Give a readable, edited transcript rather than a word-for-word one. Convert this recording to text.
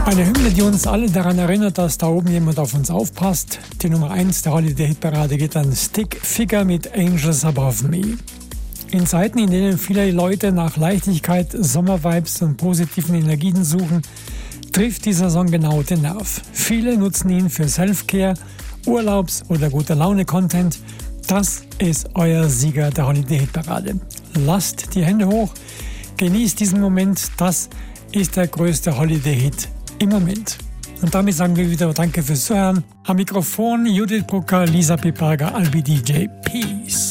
Eine Hymne, die uns alle daran erinnert, dass da oben jemand auf uns aufpasst. Die Nummer 1 der Holiday-Hitparade geht an Stick Figure mit Angels Above Me. In Zeiten, in denen viele Leute nach Leichtigkeit, Sommervibes und positiven Energien suchen, trifft dieser Song genau den Nerv. Viele nutzen ihn für Selfcare, Urlaubs- oder gute-Laune-Content. Das ist euer Sieger der Holiday-Hitparade. Lasst die Hände hoch, genießt diesen Moment, das ist der größte Holiday-Hit im Moment. Und damit sagen wir wieder Danke fürs Zuhören. Am Mikrofon Judith Brucker, Lisa Pipaga, Albi DJ. Peace.